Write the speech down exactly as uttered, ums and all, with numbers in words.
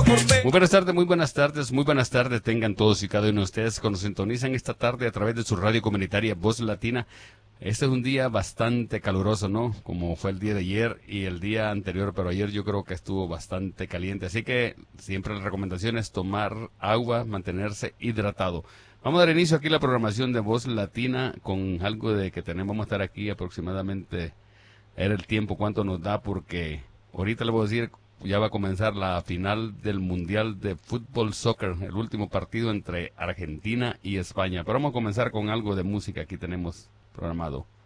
Muy buenas tardes, muy buenas tardes, muy buenas tardes tengan todos y cada uno de ustedes que nos sintonizan esta tarde a través de su radio comunitaria Voz Latina. Este es un día bastante caluroso, ¿no? Como fue el día de ayer y el día anterior, pero ayer yo creo que estuvo bastante caliente. Así que siempre la recomendación es tomar agua, mantenerse hidratado. Vamos a dar inicio aquí a la programación de Voz Latina con algo de que tenemos. Vamos a estar aquí aproximadamente, era el tiempo, cuánto nos da, porque ahorita le voy a decir, ya va a comenzar la final del Mundial de Fútbol Soccer, el último partido entre Argentina y España. Pero vamos a comenzar con algo de música, aquí tenemos programado.